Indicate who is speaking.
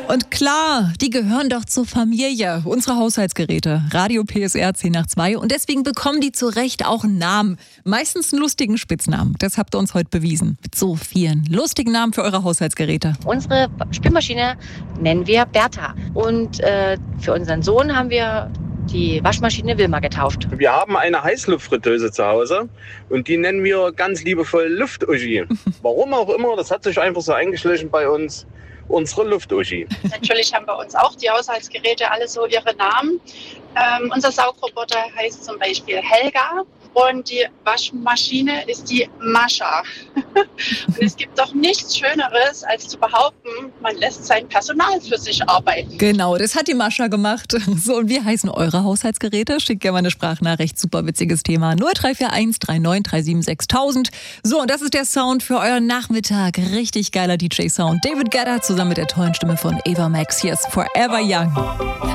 Speaker 1: Und klar, die gehören doch zur Familie, unsere Haushaltsgeräte. Radio PSR 10 nach 2 und deswegen bekommen die zu Recht auch einen Namen. Meistens einen lustigen Spitznamen. Das habt ihr uns heute bewiesen. Mit so vielen lustigen Namen für eure Haushaltsgeräte.
Speaker 2: Unsere Spülmaschine nennen wir Bertha. Und für unseren Sohn haben wir die Waschmaschine Wilma getauft.
Speaker 3: Wir haben eine Heißluftfritteuse zu Hause und die nennen wir ganz liebevoll Luft-Uschi. Warum auch immer, das hat sich einfach so eingeschlichen bei uns. Unsere Luft-Uschi.
Speaker 4: Natürlich haben bei uns auch die Haushaltsgeräte alle so ihre Namen. Unser Saugroboter heißt zum Beispiel Helga und die Waschmaschine ist die Mascha. Und es gibt doch nichts Schöneres, als zu behaupten, man lässt sein Personal für sich arbeiten.
Speaker 1: Genau, das hat die Mascha gemacht. So, und wie heißen eure Haushaltsgeräte? Schickt gerne mal eine Sprachnachricht. Super witziges Thema. 0341 3937 6000. So, und das ist der Sound für euren Nachmittag. Richtig geiler DJ-Sound. David Guetta zusammen mit der tollen Stimme von Eva Max. Hier ist Forever Young.